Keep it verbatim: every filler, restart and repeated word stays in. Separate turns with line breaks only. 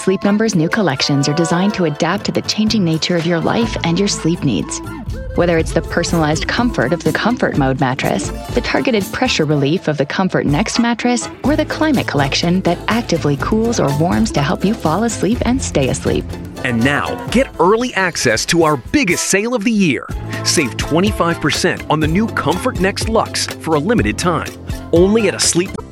Sleep Number's new collections are designed to adapt to the changing nature of your life and your sleep needs. Whether it's the personalized comfort of the Comfort Mode mattress, the targeted pressure relief of the Comfort Next mattress, or the Climate Collection that actively cools or warms to help you fall asleep and stay asleep.
And now, get early access to our biggest sale of the year. Save twenty-five percent on the new Comfort Next Luxe for a limited time. Only at a Sleep